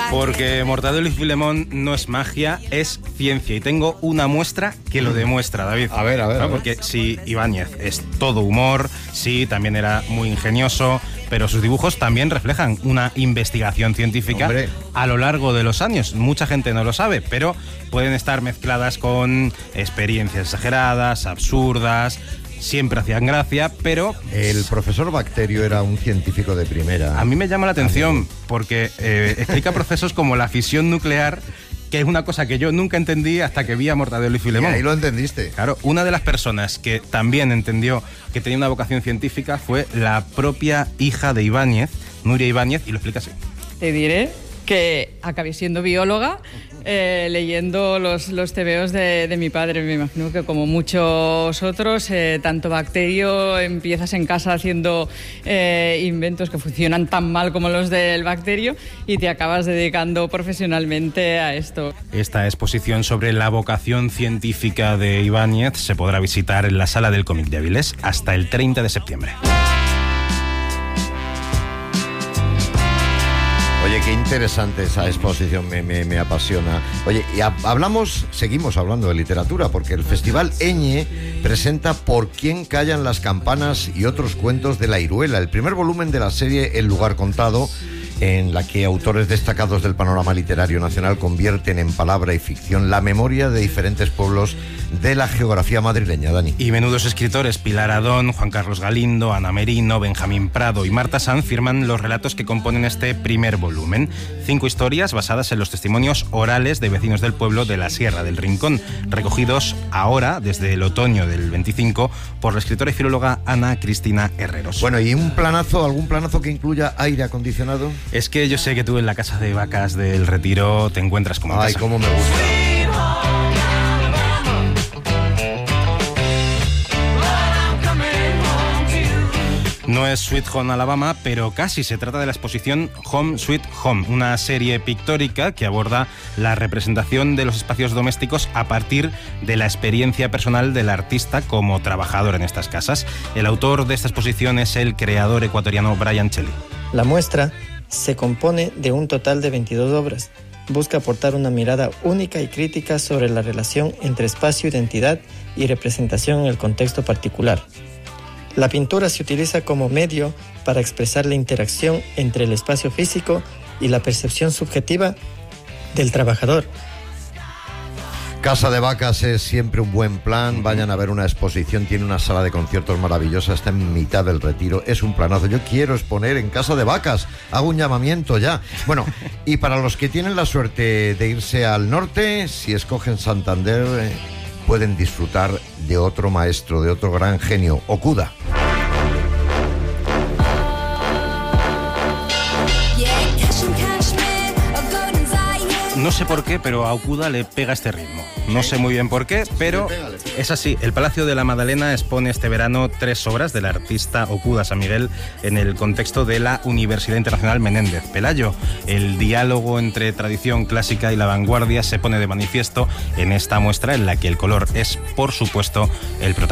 Porque Mortadelo y Filemón no es magia, es ciencia. Y tengo una muestra que lo demuestra, David. A ver. ¿No? Porque sí, Ibáñez es todo humor, sí, también era muy ingenioso, pero sus dibujos también reflejan una investigación científica. Hombre. A lo largo de los años. Mucha gente no lo sabe, pero pueden estar mezcladas con experiencias exageradas, absurdas. Siempre hacían gracia, pero... El profesor Bacterio era un científico de primera. A mí me llama la atención porque explica procesos como la fisión nuclear, que es una cosa que yo nunca entendí hasta que vi a Mortadelo y Filemón. Y ahí lo entendiste. Claro, una de las personas que también entendió que tenía una vocación científica fue la propia hija de Ibáñez, Nuria Ibáñez, y lo explica así. Te diré que acabé siendo bióloga leyendo los tebeos de mi padre. Me imagino que como muchos otros, tanto Bacterio, empiezas en casa haciendo inventos que funcionan tan mal como los del Bacterio y te acabas dedicando profesionalmente a esto. Esta exposición sobre la vocación científica de Ibáñez se podrá visitar en la Sala del Cómic de Avilés hasta el 30 de septiembre. Oye, qué interesante esa exposición, me apasiona. Oye, y seguimos hablando de literatura, porque el Festival Eñe presenta Por quién callan las campanas y otros cuentos de la Iruela, el primer volumen de la serie El lugar contado, en la que autores destacados del panorama literario nacional convierten en palabra y ficción la memoria de diferentes pueblos de la geografía madrileña, Dani. Y menudos escritores, Pilar Adón, Juan Carlos Galindo, Ana Merino, Benjamín Prado y Marta Sanz firman los relatos que componen este primer volumen. 5 historias basadas en los testimonios orales de vecinos del pueblo de la Sierra del Rincón, recogidos ahora, desde el otoño del 25, por la escritora y filóloga Ana Cristina Herreros. Bueno, ¿y algún planazo que incluya aire acondicionado? Es que yo sé que tú en la Casa de Vacas del Retiro te encuentras como en casa. Ay, cómo me gusta. No es Sweet Home Alabama, pero casi. Se trata de la exposición Home Sweet Home, una serie pictórica que aborda la representación de los espacios domésticos a partir de la experiencia personal del artista como trabajador en estas casas. El autor de esta exposición es el creador ecuatoriano Brian Shelley. La muestra se compone de un total de 22 obras. Busca aportar una mirada única y crítica sobre la relación entre espacio, identidad y representación en el contexto particular. La pintura se utiliza como medio para expresar la interacción entre el espacio físico y la percepción subjetiva del trabajador. Casa de Vacas es siempre un buen plan. Vayan a ver una exposición, tiene una sala de conciertos maravillosa, está en mitad del Retiro, es un planazo. Yo quiero exponer en Casa de Vacas, hago un llamamiento ya. Bueno, y para los que tienen la suerte de irse al norte, si escogen Santander, pueden disfrutar de otro maestro, de otro gran genio, Okuda. No sé por qué, pero a Okuda le pega este ritmo. No sé muy bien por qué, pero es así. El Palacio de la Magdalena expone este verano 3 obras del artista Okuda San Miguel en el contexto de la Universidad Internacional Menéndez Pelayo. El diálogo entre tradición clásica y la vanguardia se pone de manifiesto en esta muestra, en la que el color es, por supuesto, el protagonista.